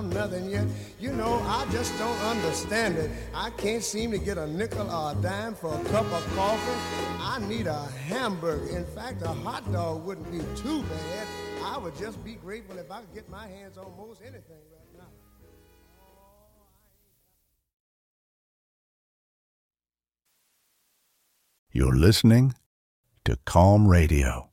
Nothing yet. You know, I just don't understand it. I can't seem to get a nickel or a dime for a cup of coffee. I need a hamburger. In fact, a hot dog wouldn't be too bad. I would just be grateful if I could get my hands on most anything right now. You're listening to Calm Radio.